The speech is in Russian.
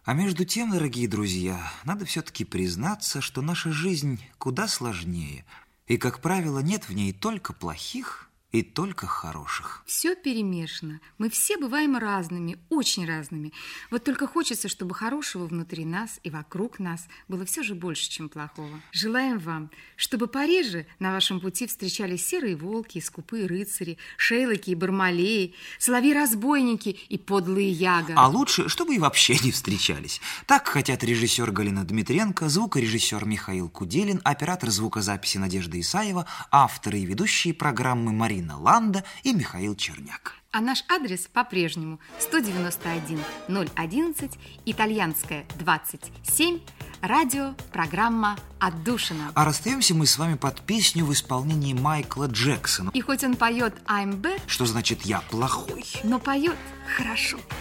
А между тем, дорогие друзья, надо все-таки признаться, что наша жизнь куда сложнее. И, как правило, нет в ней только плохих и только хороших. Все перемешано. Мы все бываем разными, очень разными. Вот только хочется, чтобы хорошего внутри нас и вокруг нас было все же больше, чем плохого. Желаем вам, чтобы пореже на вашем пути встречались серые волки и скупые рыцари, шейлоки и бармалеи, соловьи-разбойники и подлые ягы. А лучше, чтобы и вообще не встречались. Так хотят режиссер Галина Дмитренко, звукорежиссер Михаил Куделин, оператор звукозаписи Надежда Исаева, авторы и ведущие программы Марина Ланда и Михаил Черняк. А наш адрес по-прежнему 191-011, Итальянская, 27, радио, программа «Отдушина». А расстаемся мы с вами под песню в исполнении Майкла Джексона. И хоть он поет «I'm bad», что значит «я плохой», но поет хорошо.